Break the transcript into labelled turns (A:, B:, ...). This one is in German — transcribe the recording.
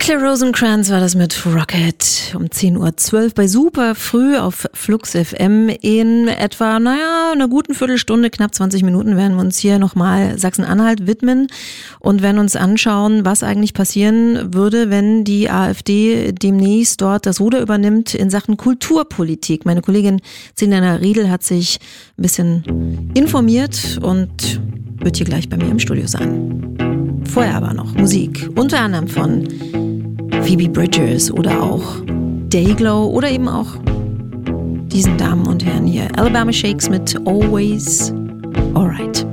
A: Claire Rosenkranz war das mit Rocket um 10.12 Uhr bei Super früh auf Flux FM. In etwa, einer guten Viertelstunde, knapp 20 Minuten werden wir uns hier nochmal Sachsen-Anhalt widmen und werden uns anschauen, was eigentlich passieren würde, wenn die AfD demnächst dort das Ruder übernimmt in Sachen Kulturpolitik. Meine Kollegin Selena Riedel hat sich ein bisschen informiert und wird hier gleich bei mir im Studio sein. Vorher aber noch Musik, unter anderem von Phoebe Bridgers oder auch Dayglow oder eben auch diesen Damen und Herren hier. Alabama Shakes mit Always Alright.